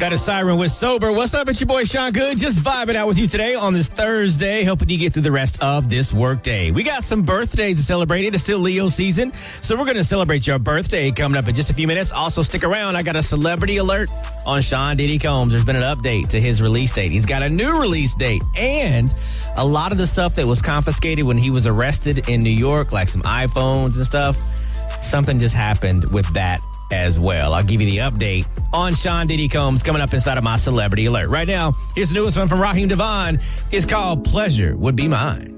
That is Siren with Sober. What's up? It's your boy Sean Good. Just vibing out with you today on this Thursday, helping you get through the rest of this work day. We got some birthdays to celebrate. It is still Leo season, so we're going to celebrate your birthday coming up in just a few minutes. Also, stick around. I got a celebrity alert on Sean Diddy Combs. There's been an update to his release date. He's got a new release date, and a lot of the stuff that was confiscated when he was arrested in New York, like some iPhones and stuff, something just happened with that as well. I'll give you the update on Sean Diddy Combs coming up inside of my Celebrity Alert. Right now, here's the newest one from Raheem DeVaughn. It's called Pleasure Would Be Mine.